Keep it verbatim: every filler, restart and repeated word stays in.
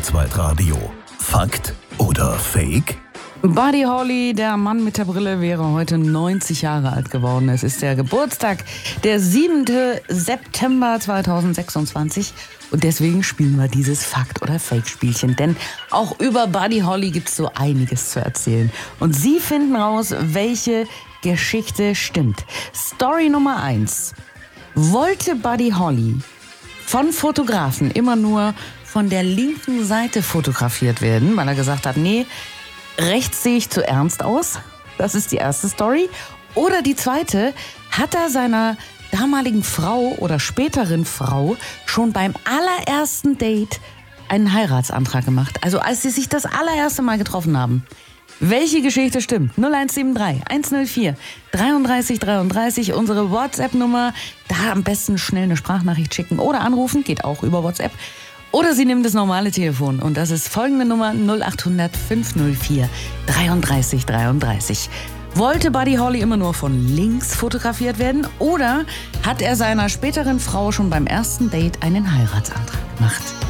Kurzweitradio. Fakt oder Fake? Buddy Holly, der Mann mit der Brille, wäre heute neunzig Jahre alt geworden. Es ist der Geburtstag, der siebente September zweitausendsechsundzwanzig. Und deswegen spielen wir dieses Fakt- oder Fake-Spielchen. Denn auch über Buddy Holly gibt es so einiges zu erzählen. Und Sie finden raus, welche Geschichte stimmt. Story Nummer eins. Wollte Buddy Holly von Fotografen immer nur von der linken Seite fotografiert werden, weil er gesagt hat, nee, rechts sehe ich zu ernst aus. Das ist die erste Story. Oder die zweite, hat er seiner damaligen Frau oder späteren Frau schon beim allerersten Date einen Heiratsantrag gemacht. Also als sie sich das allererste Mal getroffen haben. Welche Geschichte stimmt? null eins sieben drei eins null vier dreiunddreißig dreiunddreißig, unsere WhatsApp-Nummer. Da am besten schnell eine Sprachnachricht schicken oder anrufen, geht auch über WhatsApp. Oder Sie nehmen das normale Telefon und das ist folgende Nummer null acht hundert fünf null vier dreiunddreißig dreiunddreißig. Wollte Buddy Holly immer nur von links fotografiert werden oder hat er seiner späteren Frau schon beim ersten Date einen Heiratsantrag gemacht?